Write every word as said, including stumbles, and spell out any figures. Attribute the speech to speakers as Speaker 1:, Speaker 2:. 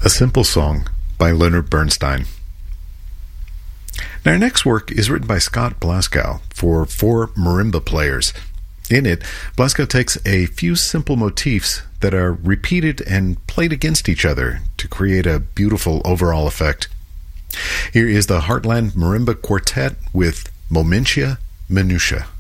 Speaker 1: A Simple Song by Leonard Bernstein. Now, our next work is written by Scott Blaskow for four marimba players. In it, Blaskow takes a few simple motifs that are repeated and played against each other to create a beautiful overall effect. Here is the Heartland Marimba Quartet with Momentia Minutia.